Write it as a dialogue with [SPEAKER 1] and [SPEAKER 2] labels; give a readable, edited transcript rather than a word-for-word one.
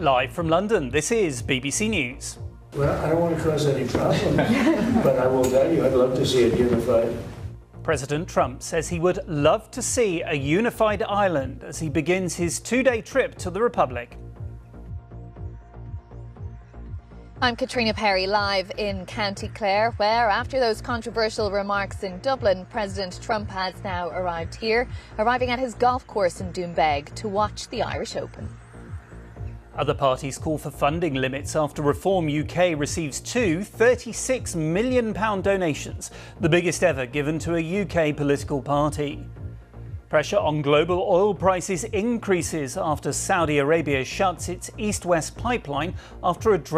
[SPEAKER 1] Live from London, this is BBC News.
[SPEAKER 2] Well, I don't want to cause any problems, but I will tell you, I'd love to see it unified.
[SPEAKER 1] President Trump says he would love to see a unified Ireland as he begins his two-day trip to the Republic.
[SPEAKER 3] I'm Katrina Perry, live in County Clare, where after those controversial remarks in Dublin, President Trump has now arrived here, arriving at his golf course in Doonbeg to watch the Irish Open.
[SPEAKER 1] Other parties call for funding limits after Reform UK receives two £36 million donations, the biggest ever given to a UK political party. Pressure on global oil prices increases after Saudi Arabia shuts its east-west pipeline after a